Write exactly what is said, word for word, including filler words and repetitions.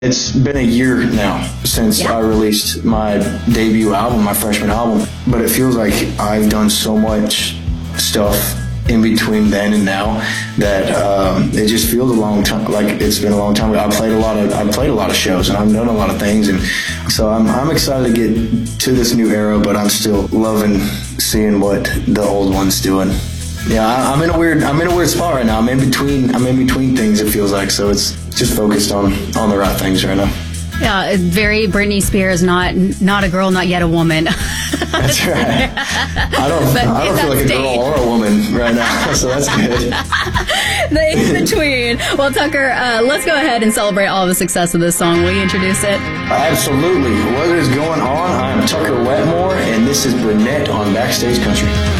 It's been a year now since Yeah. I released my debut album, my freshman album, but it feels like I've done so much stuff in between then and now that um, it just feels a long time. Like it's been a long time. I played a lot of I played a lot of shows and I've done a lot of things, and so I'm I'm excited to get to this new era. But I'm still loving seeing what the old one's doing. Yeah, I, I'm in a weird I'm in a weird spot right now. I'm in between I'm in between things. It feels like, so it's just focused on on the right things right now. Yeah, it's very Britney Spears, not not a girl, not yet a woman. That's right. I don't But I don't in feel that like a girl state. or a woman right now, so that's good. The in between. Well, Tucker, uh, let's go ahead and celebrate all the success of this song. Will you introduce it? Absolutely. What is going on? I'm Tucker Wetmore, and this is Burnett on Backstage Country.